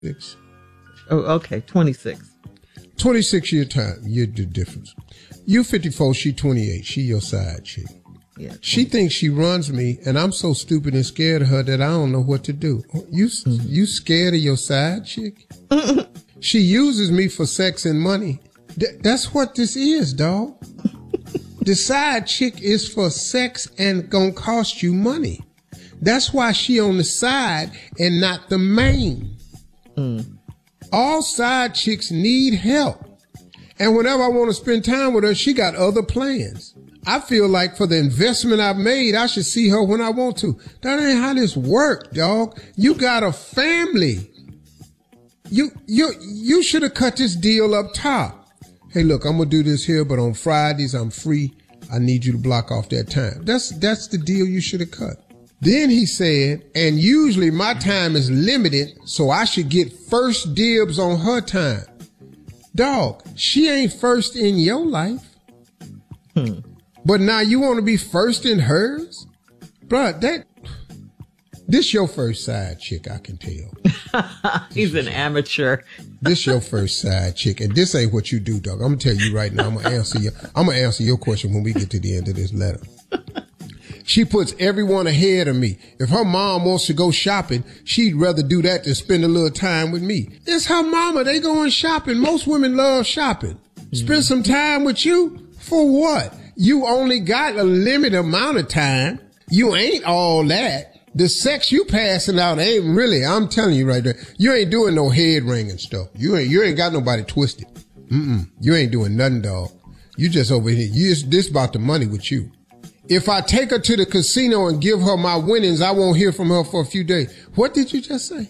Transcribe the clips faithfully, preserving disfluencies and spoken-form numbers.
Six. Oh, okay, twenty-six. twenty-six year time, year the difference. You fifty-four, she twenty-eight. She your side chick. Yeah. She thinks she runs me, and I'm so stupid and scared of her that I don't know what to do. You, mm-hmm. you scared of your side chick? She uses me for sex and money. Th- that's what this is, dog. The side chick is for sex and gonna cost you money. That's why she on the side and not the main. Mm. All side chicks need help. And whenever I want to spend time with her, she got other plans. I feel like for the investment I've made, I should see her when I want to. That ain't how this work, dog. You got a family. You, you, you should have cut this deal up top. Hey, look, I'm going to do this here, but on Fridays, I'm free. I need you to block off that time. That's, that's the deal you should have cut. Then he said, and usually my time is limited, so I should get first dibs on her time. Dog, she ain't first in your life. Hmm. But now you want to be first in hers? Bruh, that, this your first side chick, I can tell. He's an amateur. This your first side chick, and this ain't what you do, dog. I'm gonna tell you right now, I'm gonna answer your, I'm gonna answer your question when we get to the end of this letter. She puts everyone ahead of me. If her mom wants to go shopping, she'd rather do that than spend a little time with me. It's her mama. They going shopping. Most women love shopping. Mm-hmm. Spend some time with you? For what? You only got a limited amount of time. You ain't all that. The sex you passing out ain't really, I'm telling you right there, you ain't doing no head ringing stuff. You ain't, you ain't got nobody twisted. Mm-mm. You ain't doing nothing, dog. You just over here. You just, this about the money with you. If I take her to the casino and give her my winnings, I won't hear from her for a few days. What did you just say?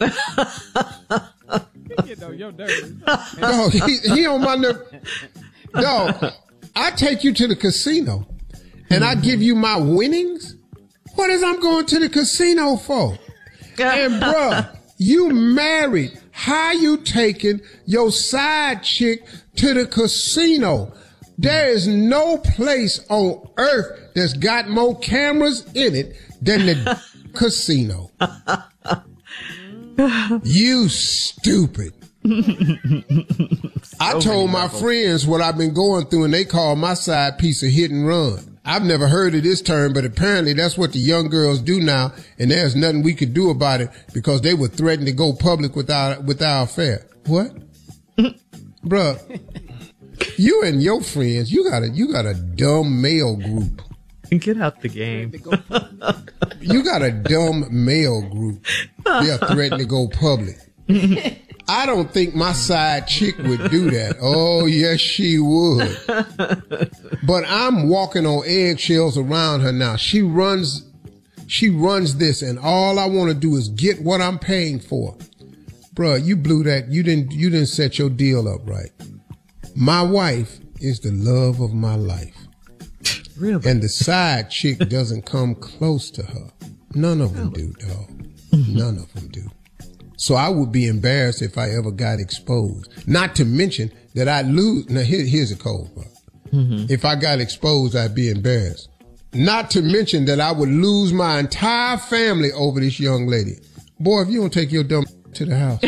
Dog, he, he on my nerve. Dog, I take you to the casino and I give you my winnings? What is I'm going to the casino for? And bruh, you married. How you taking your side chick to the casino? There is no place on earth that's got more cameras in it than the casino. You stupid. I told my friends what I've been going through, and they call my side piece a hit and run. I've never heard of this term, but apparently that's what the young girls do now, and there's nothing we could do about it because they would threaten to go public with our, with our affair. What? Bruh. You and your friends, you got a you got a dumb male group. Get out the game. You got a dumb male group. They're threatening to go public. I don't think my side chick would do that. Oh, yes, she would. But I'm walking on eggshells around her now. She runs, she runs this, and all I want to do is get what I'm paying for. Bruh, you blew that. You didn't, you didn't set your deal up right. My wife is the love of my life. Really? And the side chick doesn't come close to her. None of them do, dog. None of them do. So I would be embarrassed if I ever got exposed. Not to mention that I'd lose. Now, here, here's a cold part. Mm-hmm. If I got exposed, I'd be embarrassed. Not to mention that I would lose my entire family over this young lady. Boy, if you don't take your dumb to the house.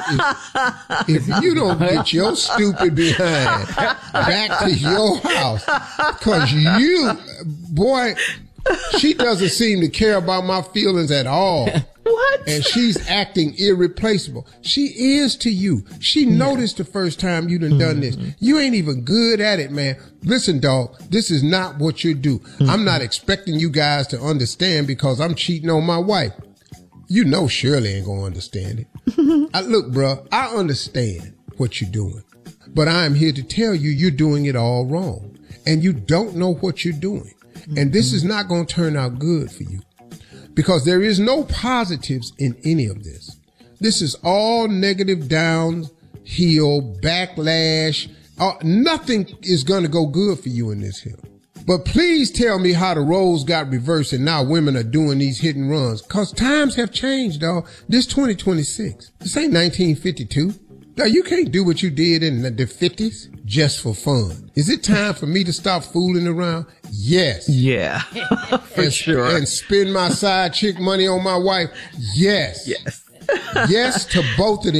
If, if you don't get your stupid behind back to your house, because you, boy, she doesn't seem to care about my feelings at all. What? And she's acting irreplaceable. She is to you. She noticed the first time you done done this. You ain't even good at it, man. Listen, dog, this is not what you do. I'm not expecting you guys to understand because I'm cheating on my wife. You know Shirley ain't gonna understand it. I, look, bro, I understand what you're doing, but I'm here to tell you you're doing it all wrong, and you don't know what you're doing, and this is not gonna turn out good for you, because there is no positives in any of this. This is all negative, downhill, backlash. Uh, nothing is gonna go good for you in this hill. But please tell me how the roles got reversed and now women are doing these hit and runs. Cause times have changed, dog. This twenty twenty-six. This ain't nineteen fifty-two. Now you can't do what you did in the fifties just for fun. Is it time for me to stop fooling around? Yes. Yeah. For and, sure. And spend my side chick money on my wife? Yes. Yes. Yes to both of them.